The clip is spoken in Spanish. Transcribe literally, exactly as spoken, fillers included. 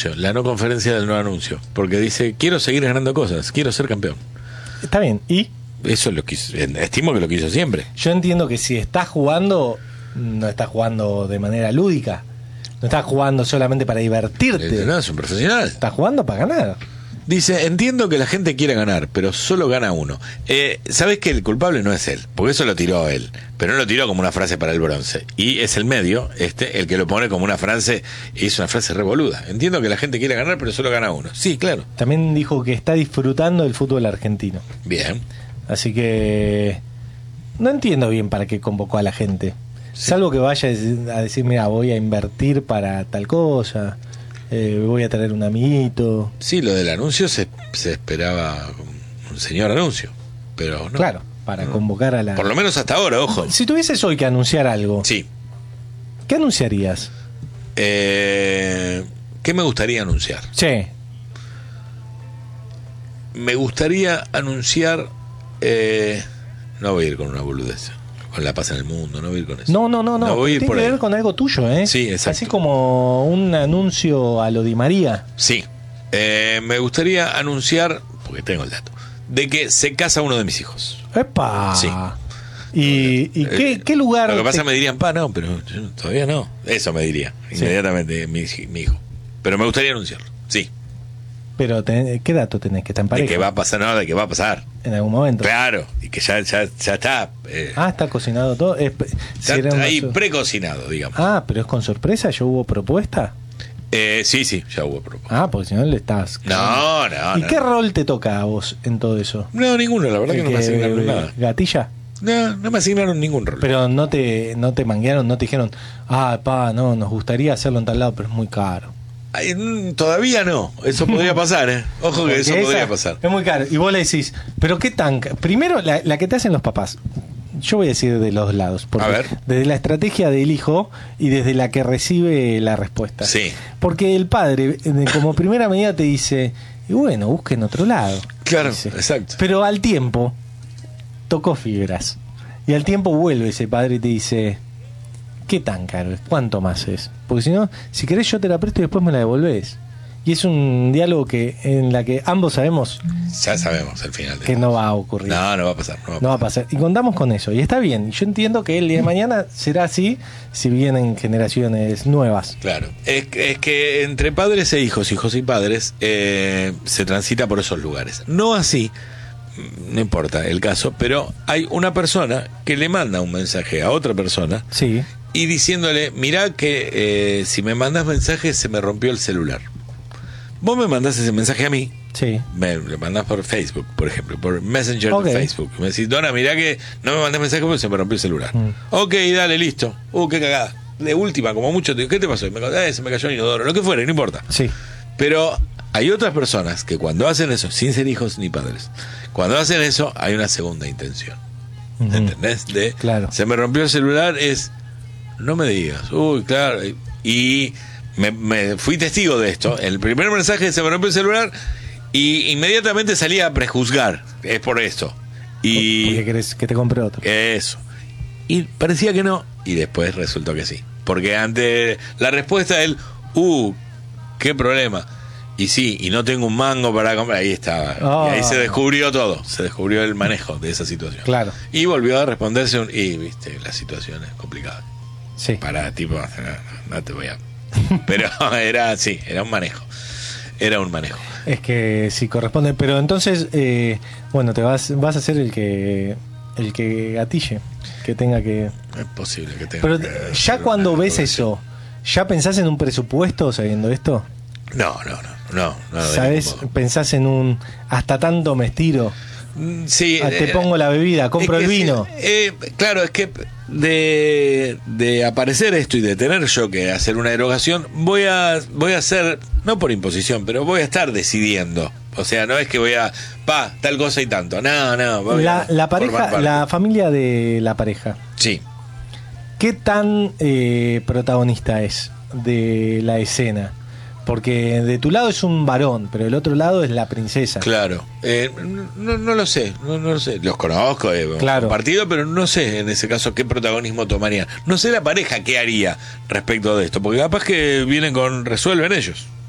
anuncio, la no conferencia del no anuncio, porque dice, quiero seguir ganando cosas, quiero ser campeón. Está bien, ¿y? Eso es lo que hizo, estimo que lo que hizo siempre. Yo entiendo que si estás jugando, no estás jugando de manera lúdica, no estás jugando solamente para divertirte. No, es un profesional. Estás jugando para ganar. Dice, entiendo que la gente quiere ganar, pero solo gana uno. Eh, ¿Sabés que el culpable no es él? Porque eso lo tiró él, pero no lo tiró como una frase para el bronce. Y es el medio, este, el que lo pone como una frase, y es una frase revoluda. Entiendo que la gente quiere ganar, pero solo gana uno. Sí, claro. También dijo que está disfrutando del fútbol argentino. Bien. Así que no entiendo bien para qué convocó a la gente. Sí. Salvo que vaya a decir, mira, voy a invertir para tal cosa. Eh, voy a traer un amiguito. Sí, lo del anuncio se, se esperaba un señor anuncio, pero no. Claro, para no. convocar a la... Por lo menos hasta ahora, ojo. Si tuvieses hoy que anunciar algo, sí. ¿Qué anunciarías? Eh, ¿Qué me gustaría anunciar? Sí. Me gustaría anunciar... Eh, no voy a ir con una boludez. Con la paz en el mundo, no voy a ir con eso. No, no, no, no. no voy a ir tiene por que ahí. ver con algo tuyo, ¿eh? Sí, exacto. Así como un anuncio a lo Di María. Sí. Eh, me gustaría anunciar, porque tengo el dato, de que se casa uno de mis hijos. ¡Epa! Sí. ¿Y, y qué, eh, qué lugar? Lo que pasa te... me dirían, pa, no, pero yo todavía no. Eso me diría, sí. Inmediatamente mi, mi hijo. Pero me gustaría anunciarlo, sí. Pero, ten, ¿qué dato tenés? ¿Que está en pareja? De que va a pasar, no, de que va a pasar. En algún momento. Claro, y que ya, ya, ya está. Eh, ah, está cocinado todo. Es, ya está ahí so... precocinado, digamos. Ah, pero es con sorpresa, ¿ya hubo propuesta? Eh, sí, sí, ya hubo propuesta. Ah, porque si no le estás... No, no, ¿Y no, qué no. rol te toca a vos en todo eso? No, ninguno, la verdad que no me asignaron nada. ¿Gatilla? No, no me asignaron ningún rol. Pero no te, no te manguearon, no te dijeron, ah, pa, no, nos gustaría hacerlo en tal lado, pero es muy caro. Ay, todavía no, eso podría pasar, ¿eh? Ojo que porque eso podría pasar. Es muy caro. Y vos le decís, pero qué tan... Primero, la, la que te hacen los papás. Yo voy a decir de los lados. Porque a ver. Desde la estrategia del hijo y desde la que recibe la respuesta. Sí. Porque el padre, como primera medida, te dice, y bueno, busquen otro lado. Claro, dice. Exacto. Pero al tiempo, tocó fibras. Y al tiempo vuelve ese padre y te dice... ¿Qué tan caro es? ¿Cuánto más es? Porque si no, si querés yo te la presto y después me la devolvés. Y es un diálogo que en la que ambos sabemos... Ya sabemos el final. Que no va a ocurrir. No, no va a pasar. No va a, no va a pasar. Y contamos con eso. Y está bien. Yo entiendo que el día de mañana será así si vienen generaciones nuevas. Claro. Es, es que entre padres e hijos, hijos y padres, eh, se transita por esos lugares. No así, no importa el caso, pero hay una persona que le manda un mensaje a otra persona. Sí. Y diciéndole, mirá que eh, si me mandás mensajes se me rompió el celular. Vos me mandás ese mensaje a mí. Sí. Me lo mandás por Facebook, por ejemplo, por Messenger okay. de Facebook. Me decís, Dona, mirá que no me mandás mensaje porque se me rompió el celular. Mm. Ok, dale, listo. Uh, qué cagada. De última, como mucho, te digo, ¿qué te pasó? Y me, eh, se me cayó el inodoro, lo que fuera, no importa. Sí. Pero hay otras personas que cuando hacen eso, sin ser hijos ni padres, cuando hacen eso, hay una segunda intención. Uh-huh. ¿Entendés? De, claro. Se me rompió el celular es... No me digas, uy, claro. Y me, me fui testigo de esto. El primer mensaje se me rompió el celular y inmediatamente salí a prejuzgar. Es por esto. Y ¿por qué querés que te compre otro? Eso. Y parecía que no. Y después resultó que sí. Porque ante la respuesta del, uh, qué problema. Y sí, y no tengo un mango para comprar. Ahí estaba. Oh. Y ahí se descubrió todo. Se descubrió el manejo de esa situación. Claro. Y volvió a responderse un, y viste, la situación es complicada. Sí. Para tipo, no, no te voy a... Pero era, sí, era un manejo. Era un manejo. Es que sí corresponde. Pero entonces, eh, bueno, te vas vas a ser el que el que gatille, que tenga que... Es posible que tenga Pero que ya cuando ves eso, ¿ya pensás en un presupuesto sabiendo esto? No, no, no. no, no ¿Sabes? ¿Pensás en un hasta tanto me estiro? Sí, ah, te eh, pongo la bebida, compro el vino. Eh, claro, es que de, de aparecer esto y de tener yo que hacer una erogación, voy a voy a hacer, no por imposición, pero voy a estar decidiendo. O sea, no es que voy a, pa, tal cosa y tanto. No, no. Voy la, a la pareja, la familia de la pareja. Sí. ¿Qué tan eh, protagonista es de la escena? Porque de tu lado es un varón, pero del otro lado es la princesa. Claro. Eh, no, no lo sé, no, no lo sé. Los conozco, eh, claro. Compartido, pero no sé en ese caso qué protagonismo tomarían. No sé la pareja qué haría respecto de esto, porque capaz que vienen con resuelven ellos.